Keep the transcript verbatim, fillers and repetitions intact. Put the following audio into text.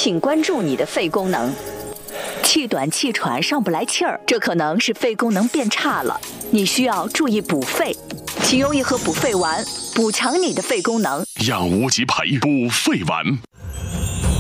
请关注你的肺功能。气短气喘上不来气儿，这可能是肺功能变差了，你需要注意补肺。请用一盒补肺丸，补强你的肺功能。 让无极牌补肺丸。